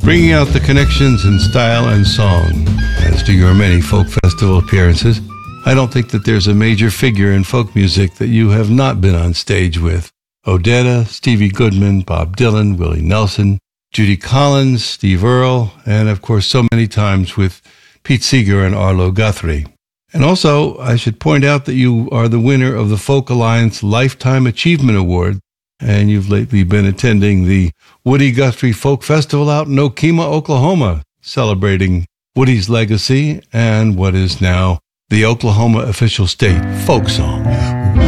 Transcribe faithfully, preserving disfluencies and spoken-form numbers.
bringing out the connections in style and song. As to your many folk festival appearances, I don't think that there's a major figure in folk music that you have not been on stage with. Odetta, Stevie Goodman, Bob Dylan, Willie Nelson, Judy Collins, Steve Earle, and of course so many times with Pete Seeger and Arlo Guthrie. And also, I should point out that you are the winner of the Folk Alliance Lifetime Achievement Award, and you've lately been attending the Woody Guthrie Folk Festival out in Okemah, Oklahoma, celebrating Woody's legacy and what is now the Oklahoma official state folk song.